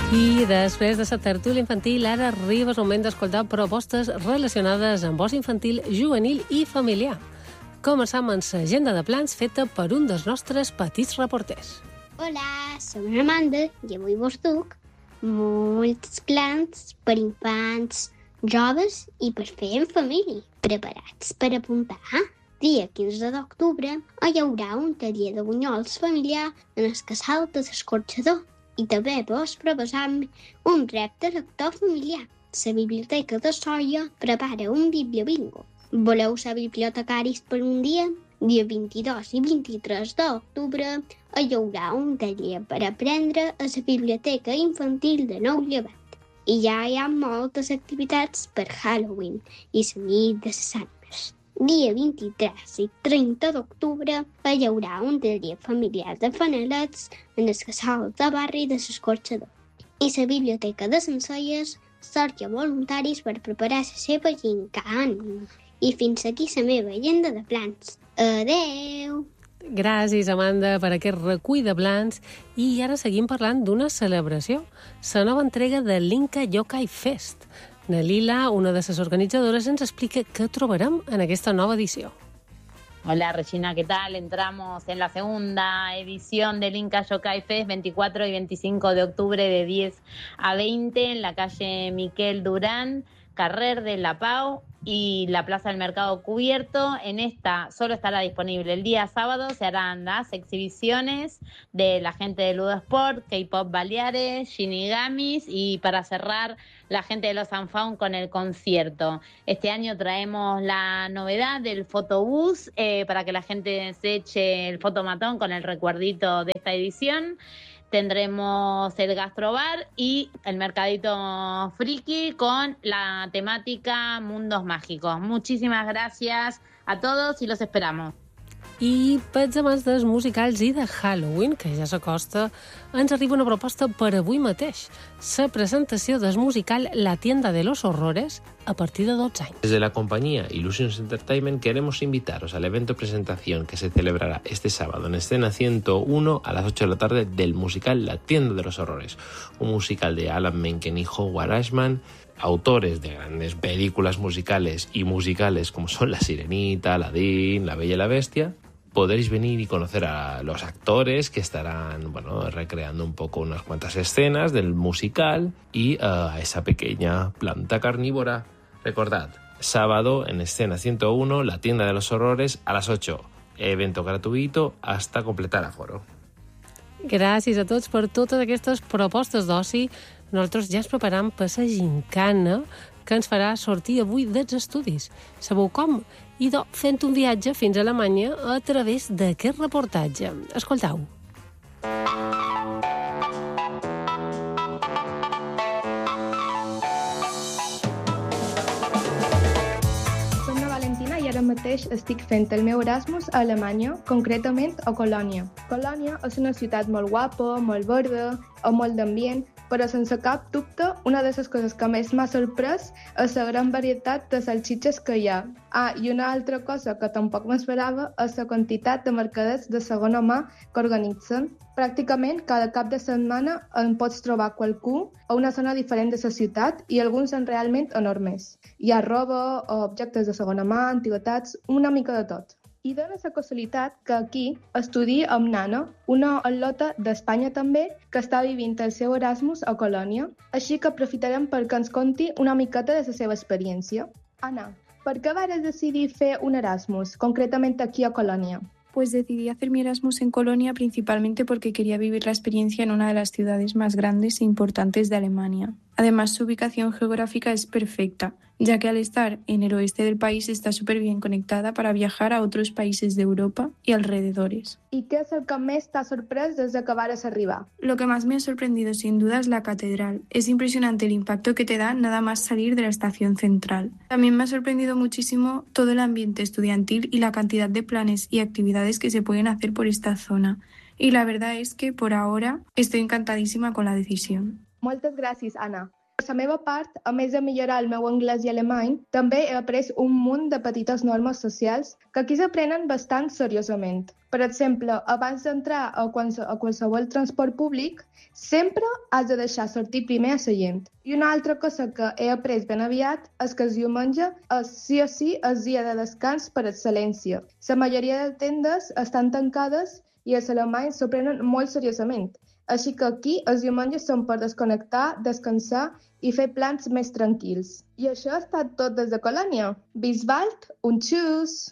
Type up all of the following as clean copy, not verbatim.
I després de la tertúlia infantil, ara arriba el moment d'escoltar propostes relacionades amb voz infantil, juvenil i familiar. Començam amb l'agenda de plans feta per un dels nostres petits reporters. Hola, som l'Amanda i avui vos duc molts plans per infants, joves i per fer en família. Preparats per apuntar? Dia 15 d'octubre hi haurà un taller de bunyols familiar en el casal de l'Escorxador. I també vos proposam un repte lector familiar. La Biblioteca de Sóller prepara un bibliobingo. Voleu ser bibliotecaris per un dia? Dia 22 i 23 d'octubre hi haurà un taller per aprendre a la Biblioteca Infantil de Nou Llevat. I ja hi ha moltes activitats per Halloween i la nit de les ànimes. Dia 23 i 30 d'octubre hi haurà un taller familiar de fanalets en el casal de barri de l'Escorxador. I la Biblioteca de Sencelles cerca voluntaris per preparar la seva gincana. I fins aquí la meva agenda de plans. Adeu! Gràcies, Amanda, per aquest recull de plans. I ara seguim parlant d'una celebració, la nova entrega de l'Inca Yokai Fest. Na Lila, una de les organitzadores, ens explica què trobarem en aquesta nova edició. Hola Regina, ¿qué tal? Entramos en la segunda edición del Inca Yokai Fest, 24 y 25 de octubre de 10 a 20 en la calle Miquel Durán, Carrer de La Pau y la Plaza del Mercado Cubierto. En esta solo estará disponible el día sábado, se harán las exhibiciones de la gente de Ludo Sport, K-Pop Baleares, Shinigamis y para cerrar la gente de los Unfound con el concierto. Este año traemos la novedad del fotobús para que la gente se eche el fotomatón con el recuerdito de esta edición. Tendremos el gastrobar y el mercadito friki con la temática Mundos Mágicos. Muchísimas gracias a todos y los esperamos. I pels amants dels musicals i de Halloween, que ja s'acosta, ens arriba una proposta per avui mateix. La presentació del musical La tienda de los horrores a partir de 12 anys. Desde la compañía Illusions Entertainment queremos invitaros al evento presentación que se celebrará este sábado en Escena 101 a las 8 de la tarde del musical La tienda de los horrores, un musical de Alan Menken y Howard Ashman, autores de grandes películas musicales y musicales como son La Sirenita, Aladín, La Bella y la Bestia. Podréis venir y conocer a los actores que estarán recreando un poco unas cuantas escenas del musical y a esa pequeña planta carnívora. Recordad, sábado en Escena 101, La tienda de los horrores a las 8. Evento gratuito hasta completar aforo. Gràcies a tots per totes aquestes propostes d'oci. Nosaltres ja ens preparam per la gincana que ens farà sortir avui dels estudis. Sabeu com? Fent un viatge fins a Alemanya a través d'aquest reportatge. Escoltau. Soc la Valentina i ara mateix estic fent el meu Erasmus a Alemanya, concretament a Colònia. Colònia és una ciutat molt guapa, molt verda, amb molt d'ambient, però sense cap dubte, una de les coses que més m'ha sorprès és la gran varietat de salsitxes que hi ha. I una altra cosa que tampoc m'esperava és la quantitat de mercadets de segona mà que organitzen. Pràcticament cada cap de setmana en pots trobar qualcú a una zona diferent de la ciutat i alguns són realment enormes. Hi ha roba, objectes de segona mà, antiguitats, una mica de tot. I dona la casualitat que aquí estudi amb Nana, una atleta d'Espanya també, que està vivint el seu Erasmus a Colònia. Així que aprofitarem perquè ens conti una miqueta de la seva experiència. Anna, per què vas decidir fer un Erasmus, concretament aquí a Colònia? Pues decidí hacer mi Erasmus en Colonia principalmente porque quería vivir la experiencia en una de las ciudades más grandes e importantes de Alemania. Además, su ubicación geográfica es perfecta, ya que al estar en el oeste del país está súper bien conectada para viajar a otros países de Europa y alrededores. ¿Y qué es el que más te ha sorprendido desde que vas a arribar? Lo que más me ha sorprendido sin duda es la catedral. Es impresionante el impacto que te da nada más salir de la estación central. También me ha sorprendido muchísimo todo el ambiente estudiantil y la cantidad de planes y actividades que se pueden hacer por esta zona. Y la verdad es que por ahora estoy encantadísima con la decisión. Moltes gràcies, Anna. Per la meva part, a més de millorar el meu anglès i alemany, també he après un munt de petites normes socials que aquí s'aprenen bastant seriosament. Per exemple, abans d'entrar a qualsevol transport públic, sempre has de deixar sortir primer a la gent. I una altra cosa que he après ben aviat és que el diumenge és sí o sí el dia de descans per excel·lència. La majoria de tendes estan tancades i els alemanys s'ho prenen molt seriosament. Així que aquí els diumenges són per desconnectar, descansar i fer plans més tranquils. I això ha estat tot des de Colònia. Bis bald und tschüss!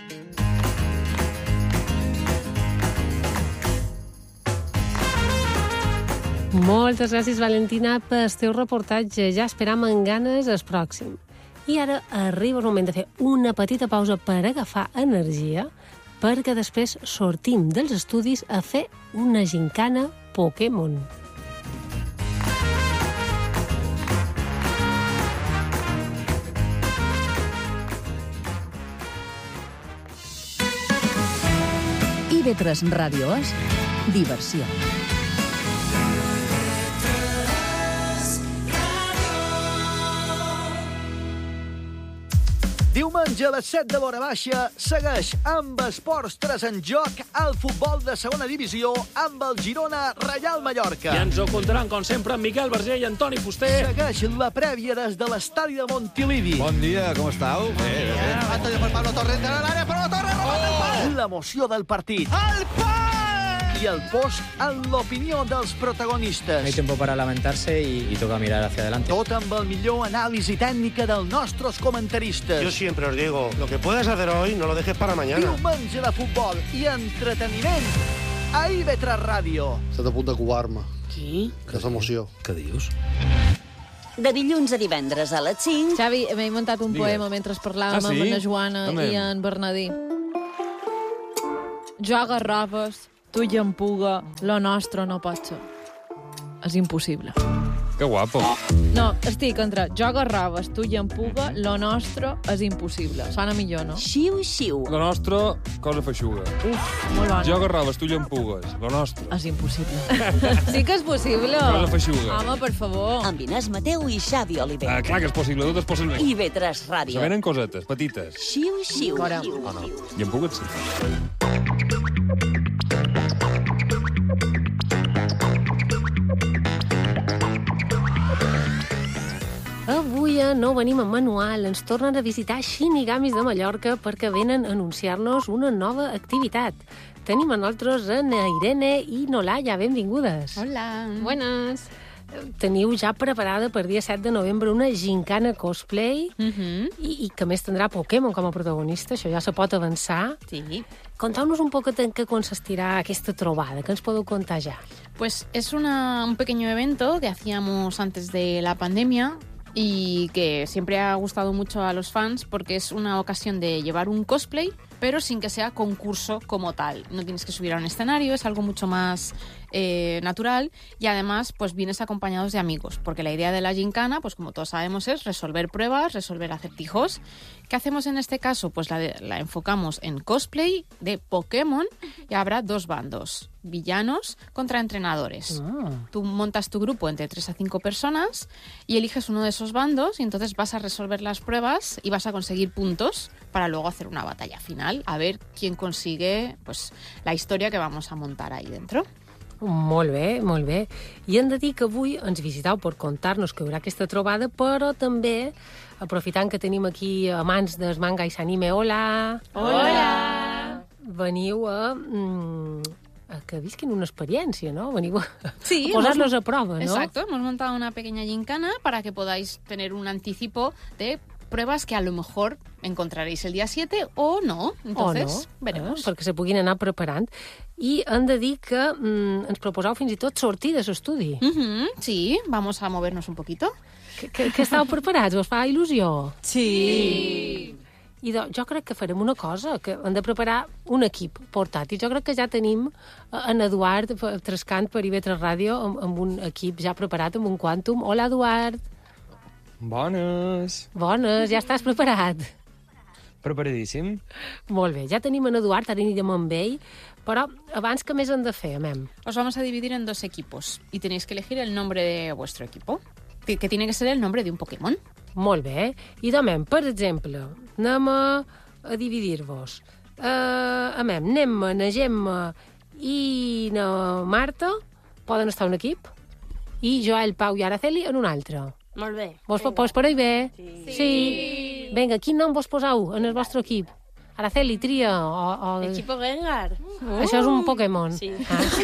Moltes gràcies, Valentina, pel teu reportatge. Ja esperam amb ganes el pròxim. I ara arriba el moment de fer una petita pausa per agafar energia, perquè després sortim dels estudis a fer una gincana Pokémon. IB3 Ràdio és diversió. Diumenge a les 7 de l'hora baixa segueix amb Esports 3 en joc el futbol de segona divisió amb el Girona Reial Mallorca. I ens ho contaran, com sempre, amb Miquel Verger i Antoni Fuster. Segueix la prèvia des de l'estadi de Montilivi. Bon dia, com estàu? Bon dia. Batalla per Pablo Torres de l'àrea, però la Torre roba el pal. L'emoció del partit. El pal! I el post en l'opinió dels protagonistes. No hay tiempo para lamentarse y toca mirar hacia adelante. Tot amb el millor anàlisi tècnica dels nostres comentaristes. Yo siempre os digo, lo que puedes hacer hoy no lo dejes para mañana. Diumenge de futbol i entreteniment a IB3 Ràdio. Estat a punt de covar-me. Qui? Que és emoció. Què dius? De dilluns a divendres a les 5... Xavi, m'he inventat un poema mentre parlàvem amb la Joana i en Bernadí. Jo agarraves, tu i en Puga, lo nostre no pot ser. És impossible. Que guapo. No, estic entre jo agarraves, tu i en Puga, lo nostre és impossible. Sona millor, no? Xiu, xiu. Lo nostre, cosa feixuga. Uf, molt bon. Jo agarraves, tu i empugues. Lo nostre. És impossible. Sí que és possible. Cosa feixuga. Home, per favor. Amb Inés Mateu i Xavi Oliver. Clar que és possible, tot és possible. IB3 Ràdio. Se venen cosetes, petites. Xiu, xiu. Fora. Oh, no. I empugues, sí. Avui no venim amb manual, ens tornen a visitar Shinigamis de Mallorca perquè venen a anunciar-nos una nova activitat. Tenim a nosaltres en Irene i Nolaya, benvingudes. Hola. Buenas. Teniu ja preparada per dia 7 de novembre una gincana cosplay i que més tindrà Pokémon com a protagonista, això ja se pot avançar. Sí. Contau-nos un poc en què consistirà aquesta trobada, què ens podeu contar ja? Pues es un pequeño evento que hacíamos antes de la pandemia y que siempre ha gustado mucho a los fans porque es una ocasión de llevar un cosplay, pero sin que sea concurso como tal. No tienes que subir a un escenario, es algo mucho más natural y además pues vienes acompañados de amigos, porque la idea de la gincana, pues como todos sabemos, es resolver pruebas, resolver acertijos. ¿Qué hacemos en este caso? Pues la enfocamos en cosplay de Pokémon y habrá dos bandos, villanos contra entrenadores. Tú montas tu grupo entre 3 a 5 personas y eliges uno de esos bandos y entonces vas a resolver las pruebas y vas a conseguir puntos para luego hacer una batalla final, a ver quién consigue pues la historia que vamos a montar ahí dentro. Molt bé, molt bé. I hem de dir que avui ens visitau per contar-nos que hi haurà aquesta trobada, però també, aprofitant que tenim aquí amants del manga i l'anime, hola! Hola! Veniu a que visquin una experiència, ¿no? Veniu a sí, posar-los a prova, ¿no? Exacto, hemos montado una pequeña gincana para que podáis tener un anticipo de pruebas que a lo mejor encontraréis el día 7 o no. Entonces, veremos. Perquè se puguin anar preparant. I hem de dir que ens proposeu fins i tot sortir de l'estudi. Sí, vamos a movernos un poquito. Que estàu preparats? Us fa il·lusió? Sí. I jo crec que farem una cosa, que hem de preparar un equip portàtil. Jo crec que ja tenim en Eduard Trescant per IB3 Ràdio amb un equip ja preparat, amb un Quantum. Hola, Eduard. Bones. Bones, ja estàs preparat? Preparadíssim. Molt bé, ja tenim en Eduard, ara anirem amb ell, però abans què més hem de fer, Mem? Os vamos a dividir en 2 equipos y tenéis que elegir el nombre de vuestro equipo. que tiene que ser el nombre de un Pokémon. Molt bé. I demem, per exemple, anem a dividir-vos. Nemma, na Gemma i na Marta poden estar en un equip i Joel, Pau i Araceli en un altre. Molt bé. Vos pareix bé? Sí. Vinga, quin nom vos poseu en el vostre equip? Araceli, tria. Equipo Gengar. Això és un Pokémon. Sí.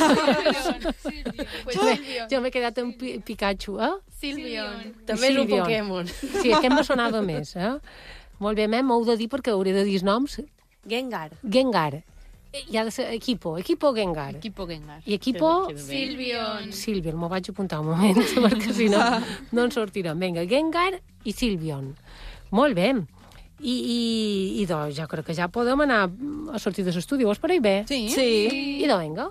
Jo m'he quedat en Pikachu, Silvion. També és un Pokémon. Sí, aquest me sonava més, Molt bé, m'heu de dir perquè hauré de dir els noms. Gengar. I ha de ser Equipo Gengar. I Equipo... Silvion, m'ho vaig apuntar un moment, perquè si no, no en sortirem. Vinga, Gengar i Silvion. Molt bé. I doncs jo crec que ja podem anar a sortir de l'estudi. Vos pareix bé? Sí. I doncs vinga.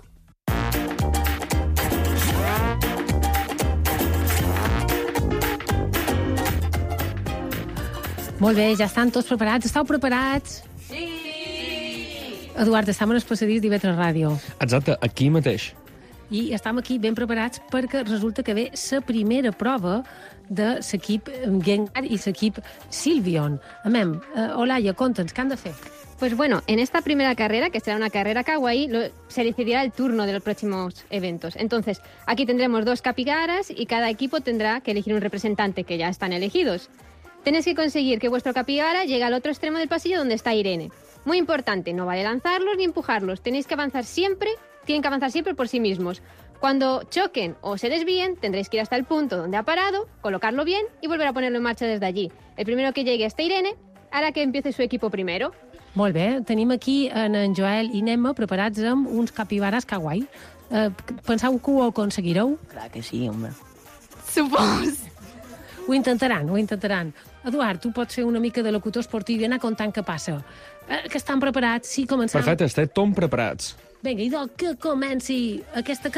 Molt bé, ja estan tots preparats. Esteu preparats? Sí! Eduard, estem en el passadís d'IV3 Ràdio. Exacte, aquí mateix. I estem aquí ben preparats perquè resulta que ve la primera prova de l'equip Gengar i l'equip Silvion. Olaya, conta'ns, què han de fer? Pues bueno, en esta primera carrera, que será una carrera kawaii, se decidirá el turno de los próximos eventos. Entonces, aquí tendremos 2 capibaras y cada equipo tendrá que elegir un representante, que ya están elegidos. Tenéis que conseguir que vuestro capibara llegue al otro extremo del pasillo donde está Irene. Muy importante, no vale lanzarlos ni empujarlos. Tienen que avanzar siempre por sí mismos. Cuando choquen o se desvíen, tendréis que ir hasta el punto donde ha parado, colocarlo bien y volver a ponerlo en marcha desde allí. El primero que llegue hasta Irene hará que empiece su equipo primero. Molt bé, tenim aquí en Joel i Nemma preparats amb uns capibares kawaii. Penseu que ho aconseguireu? Clar que sí, home. Supos. Ho intentaran. Eduard, tu pots fer una mica de locutor esportiu i anar contant què passa. Que estan preparats? Sí, començam. Perfecte, estem tots preparats. Vinga, idò, que comenci aquesta